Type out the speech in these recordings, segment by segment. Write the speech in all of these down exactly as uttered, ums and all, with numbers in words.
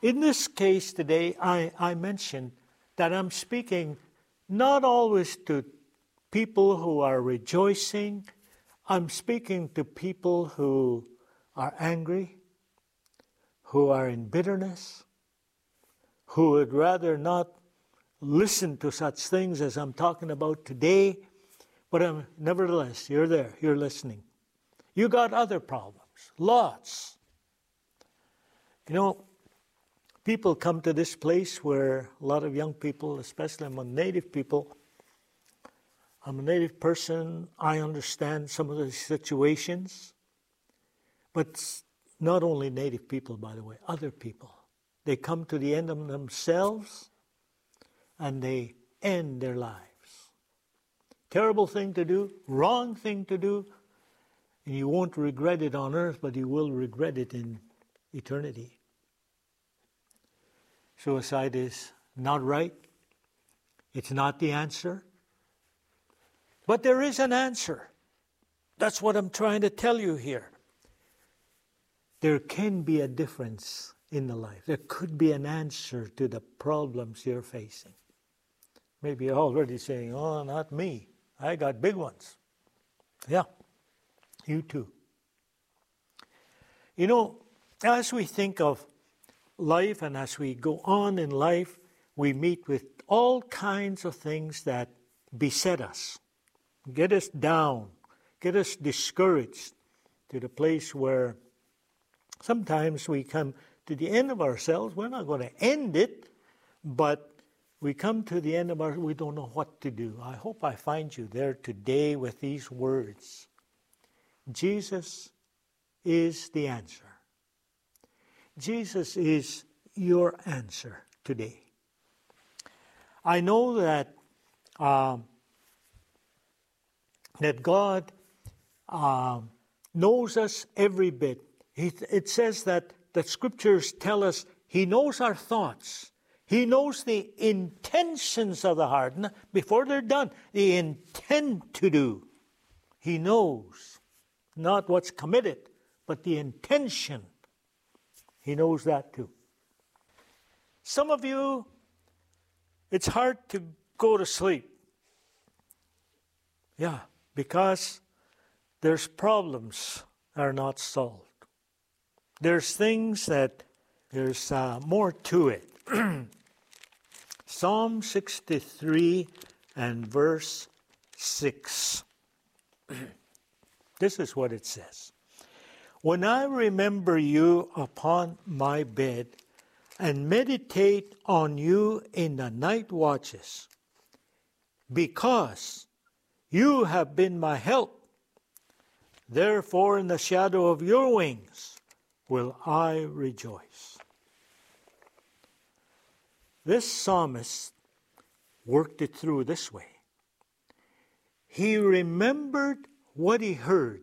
In this case today, I, I mentioned that I'm speaking not always to people who are rejoicing. I'm speaking to people who are angry, who are in bitterness, who would rather not listen to such things as I'm talking about today. But um, nevertheless, you're there, you're listening. You got other problems, lots. You know, people come to this place where a lot of young people, especially among native people, I'm a native person, I understand some of the situations, but not only native people, by the way, other people. They come to the end of themselves and they end their lives. Terrible thing to do, wrong thing to do, and you won't regret it on earth, but you will regret it in eternity. Suicide is not right. It's not the answer. But there is an answer. That's what I'm trying to tell you here. There can be a difference in the life. There could be an answer to the problems you're facing. Maybe you're already saying, oh, not me. I got big ones. Yeah, you too. You know, as we think of life and as we go on in life, we meet with all kinds of things that beset us, get us down, get us discouraged to the place where sometimes we come to the end of ourselves. We're not going to end it, but we come to the end of our, we don't know what to do. I hope I find you there today with these words. Jesus is the answer. Jesus is your answer today. I know that um, that God um, knows us every bit. He, it says that the Scriptures tell us He knows our thoughts. He knows the intentions of the heart. Before they're done, the intent to do. He knows not what's committed, but the intention. He knows that too. Some of you, it's hard to go to sleep. Yeah, because there's problems that are not solved. There's things that there's uh, more to it. Psalm sixty-three and verse six. This is what it says. When I remember you upon my bed and meditate on you in the night watches, because you have been my help, therefore in the shadow of your wings will I rejoice. This psalmist worked it through this way. He remembered what he heard.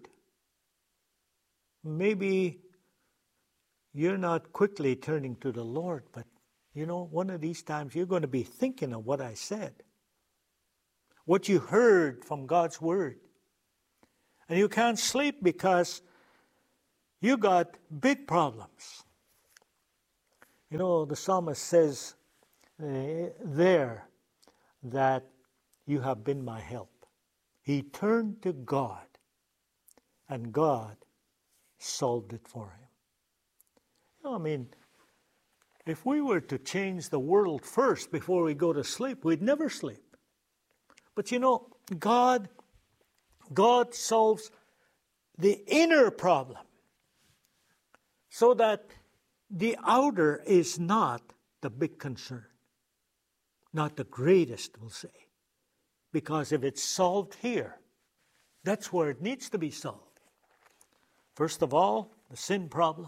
Maybe you're not quickly turning to the Lord, but you know, one of these times you're going to be thinking of what I said, what you heard from God's Word. And you can't sleep because you got big problems. You know, the psalmist says uh, there that you have been my help. He turned to God, and God solved it for him. You know, I mean, if we were to change the world first before we go to sleep, we'd never sleep. But you know, God, God solves the inner problem so that the outer is not the big concern. Not the greatest, we'll say. Because if it's solved here, that's where it needs to be solved. First of all, the sin problem.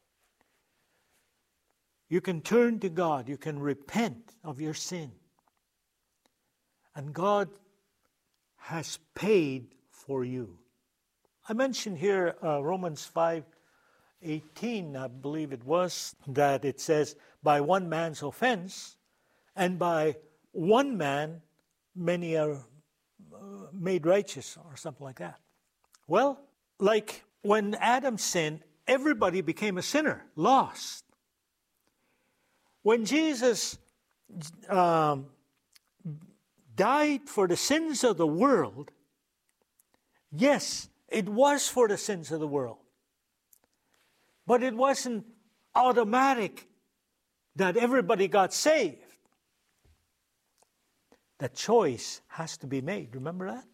You can turn to God. You can repent of your sin. And God has paid for you. I mentioned here uh, Romans five eighteen, I believe it was, that it says, by one man's offense, and by one man, many are uh, made righteous, or something like that. Well, like when Adam sinned, everybody became a sinner, lost. when Jesus um, died for the sins of the world, yes, it was for the sins of the world. But it wasn't automatic that everybody got saved. The choice has to be made. Remember that?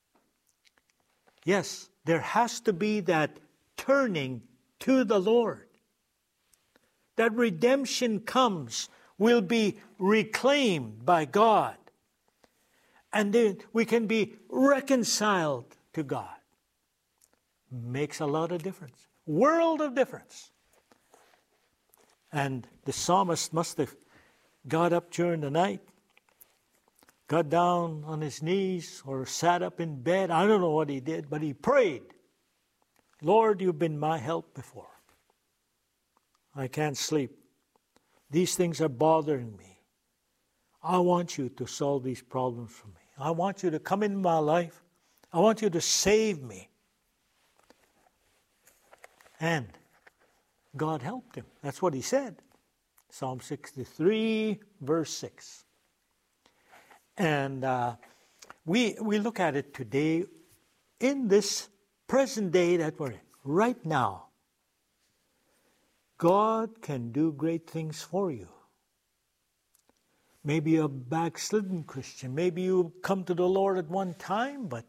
Yes, there has to be that turning to the Lord. That redemption comes, will be reclaimed by God. And then we can be reconciled to God. Makes a lot of difference. World of difference. And the psalmist must have got up during the night, got down on his knees or sat up in bed. I don't know what he did, but he prayed. Lord, you've been my help before. I can't sleep. These things are bothering me. I want you to solve these problems for me. I want you to come into my life. I want you to save me. And God helped him. That's what he said. Psalm sixty-three, verse six. And uh, we we look at it today in this present day that we're in, right now. God can do great things for you. Maybe you're a backslidden Christian. Maybe you come to the Lord at one time, but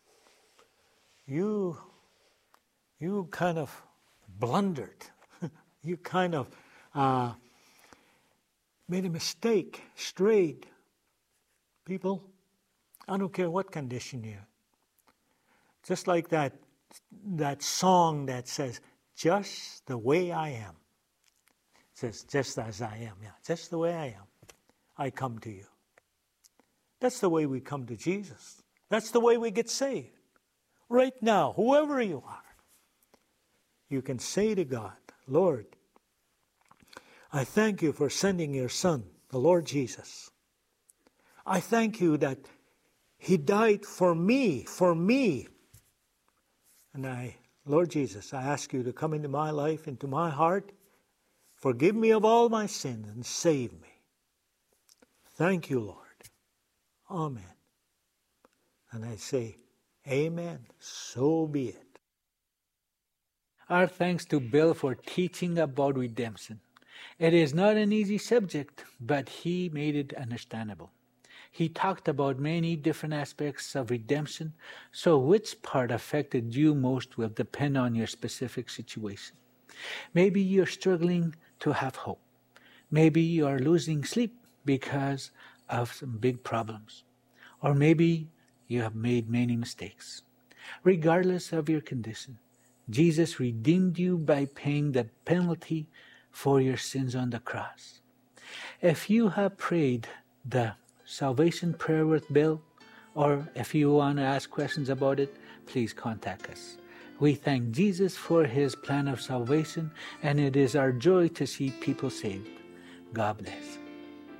you you kind of blundered. You kind of uh, made a mistake, strayed. People, I don't care what condition you're in. Just like that, that song that says, just the way I am. It says, just as I am. Yeah, just the way I am. I come to you. That's the way we come to Jesus. That's the way we get saved. Right now, whoever you are, you can say to God, Lord, I thank you for sending your Son, the Lord Jesus. I thank you that He died for me, for me. And I, Lord Jesus, I ask you to come into my life, into my heart, forgive me of all my sins and save me. Thank you, Lord. Amen. And I say, amen. So be it. Our thanks to Bill for teaching about redemption. It is not an easy subject, but he made it understandable. He talked about many different aspects of redemption, so which part affected you most will depend on your specific situation. Maybe you're struggling to have hope. Maybe you are losing sleep because of some big problems. Or maybe you have made many mistakes. Regardless of your condition, Jesus redeemed you by paying the penalty for your sins on the cross. If you have prayed the salvation prayer with Bill, or if you want to ask questions about it, please contact us. We thank Jesus for His plan of salvation, and it is our joy to see people saved. God bless.